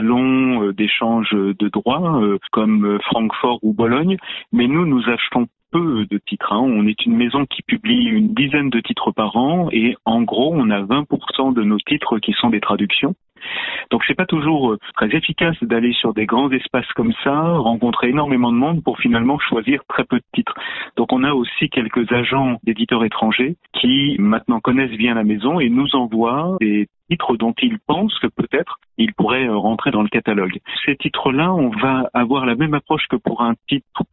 salons d'échange de droits comme Francfort ou Bologne, mais nous achetons peu de titres. On est une maison qui publie une dizaine de titres par an et en gros, on a 20% de nos titres qui sont des traductions. Donc c'est pas toujours très efficace d'aller sur des grands espaces comme ça, rencontrer énormément de monde pour finalement choisir très peu de titres. Donc on a aussi quelques agents d'éditeurs étrangers qui maintenant connaissent bien la maison et nous envoient des titres dont ils pensent que peut-être ils pourraient rentrer dans le catalogue. Ces titres-là, on va avoir la même approche que pour un titre,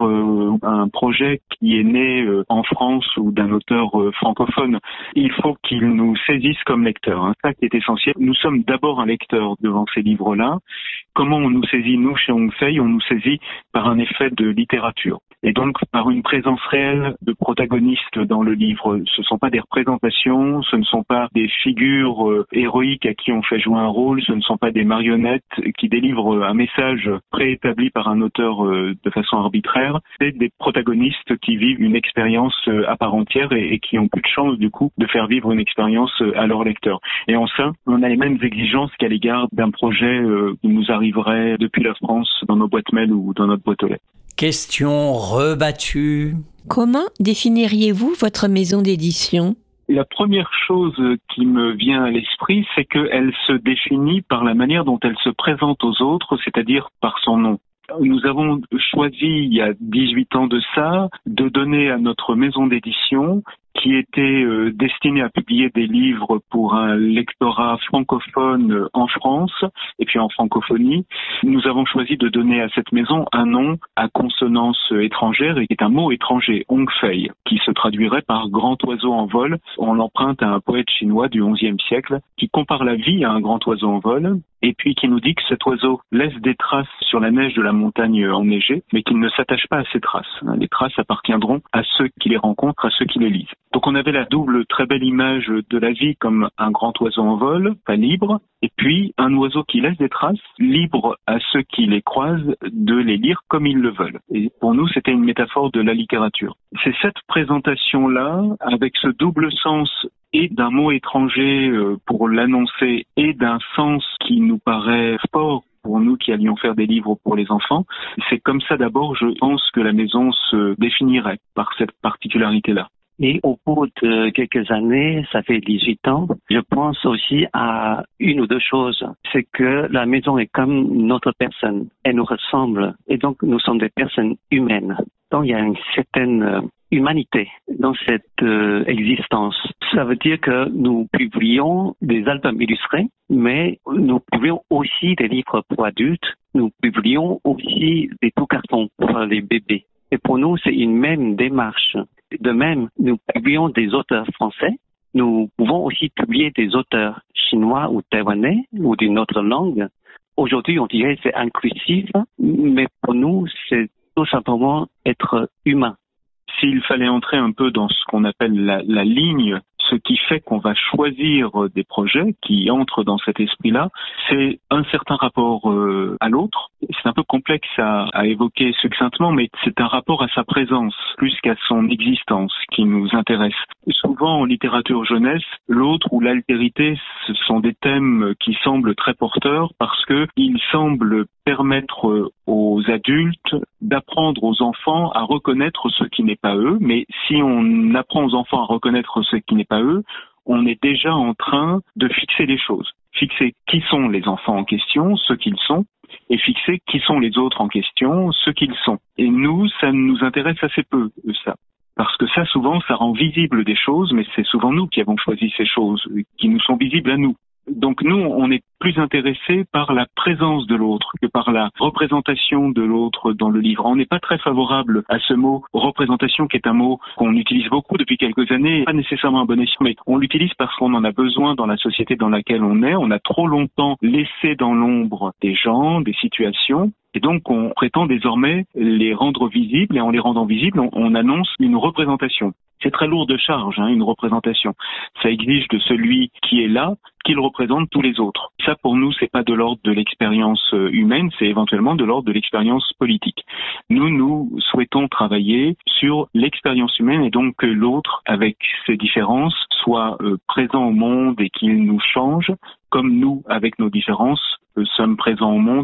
un projet qui est né en France ou d'un auteur francophone. Il faut qu'il nous saisisse comme lecteur. Ça qui est essentiel. Nous sommes d'abord un lecteur devant ces livres-là. Comment on nous saisit, nous, chez Hong Fei? On nous saisit par un effet de littérature. Et donc, par une présence réelle de protagonistes dans le livre. Ce ne sont pas des représentations, ce ne sont pas des figures héroïques à qui on fait jouer un rôle, ce ne sont pas des marionnettes qui délivrent un message préétabli par un auteur de façon arbitraire. C'est des protagonistes qui vivent une expérience à part entière et qui ont plus de chance, du coup, de faire vivre une expérience à leur lecteur. Et en ça, on a les mêmes exigences qu'à l'égard d'un projet qui nous arriverait depuis la France dans nos boîtes mail ou dans notre boîte aux lettres. Question rebattue. Comment définiriez-vous votre maison d'édition ? La première chose qui me vient à l'esprit, c'est qu'elle se définit par la manière dont elle se présente aux autres, c'est-à-dire par son nom. Nous avons choisi, il y a 18 ans de ça, de donner à notre maison d'édition, qui était destinée à publier des livres pour un lectorat francophone en France et puis en francophonie, nous avons choisi de donner à cette maison un nom à consonance étrangère et qui est un mot étranger, Hong Fei, qui se traduirait par grand oiseau en vol. On l'emprunte à un poète chinois du XIe siècle qui compare la vie à un grand oiseau en vol et puis qui nous dit que cet oiseau laisse des traces sur la neige de la montagne enneigée, mais qu'il ne s'attache pas à ces traces. Les traces appartiendront à ceux qui les rencontrent, à ceux qui les lisent. Donc on avait la double très belle image de la vie comme un grand oiseau en vol, pas libre, et puis un oiseau qui laisse des traces, libre à ceux qui les croisent de les lire comme ils le veulent. Et pour nous, c'était une métaphore de la littérature. C'est cette présentation-là, avec ce double sens et d'un mot étranger pour l'annoncer et d'un sens qui nous paraît fort pour nous qui allions faire des livres pour les enfants. C'est comme ça d'abord, je pense, que la maison se définirait par cette particularité-là. Et au bout de quelques années, ça fait 18 ans, je pense aussi à une ou deux choses. C'est que la maison est comme notre personne. Elle nous ressemble. Et donc, nous sommes des personnes humaines. Donc, il y a une certaine humanité dans cette existence. Ça veut dire que nous publions des albums illustrés, mais nous publions aussi des livres pour adultes. Nous publions aussi des tout cartons pour les bébés. Et pour nous, c'est une même démarche. De même, nous publions des auteurs français. Nous pouvons aussi publier des auteurs chinois ou taïwanais ou d'une autre langue. Aujourd'hui, on dirait que c'est inclusif, mais pour nous, c'est tout simplement être humain. S'il fallait entrer un peu dans ce qu'on appelle la ligne, ce qui fait qu'on va choisir des projets qui entrent dans cet esprit-là, c'est un certain rapport à l'autre. C'est un peu complexe à évoquer succinctement, mais c'est un rapport à sa présence plus qu'à son existence qui nous intéresse. Souvent en littérature jeunesse, l'autre ou l'altérité, ce sont des thèmes qui semblent très porteurs parce qu'ils semblent permettre aux adultes d'apprendre aux enfants à reconnaître ce qui n'est pas eux. Mais si on apprend aux enfants à reconnaître ce qui n'est pas eux, on est déjà en train de fixer les choses. Fixer qui sont les enfants en question, ce qu'ils sont, et fixer qui sont les autres en question, ce qu'ils sont. Et nous, ça nous intéresse assez peu, ça. Parce que ça, souvent, ça rend visible des choses, mais c'est souvent nous qui avons choisi ces choses, qui nous sont visibles à nous. Donc nous, on est plus intéressés par la présence de l'autre que par la représentation de l'autre dans le livre. On n'est pas très favorable à ce mot représentation, qui est un mot qu'on utilise beaucoup depuis quelques années, pas nécessairement à bon escient, mais on l'utilise parce qu'on en a besoin dans la société dans laquelle on est. On a trop longtemps laissé dans l'ombre des gens, des situations. Et donc, on prétend désormais les rendre visibles, et en les rendant visibles, on annonce une représentation. C'est très lourd de charge, une représentation. Ça exige de celui qui est là qu'il représente tous les autres. Ça, pour nous, c'est pas de l'ordre de l'expérience humaine, c'est éventuellement de l'ordre de l'expérience politique. Nous souhaitons travailler sur l'expérience humaine et donc que l'autre, avec ses différences, soit présent au monde et qu'il nous change, comme nous, avec nos différences, sommes présents au monde.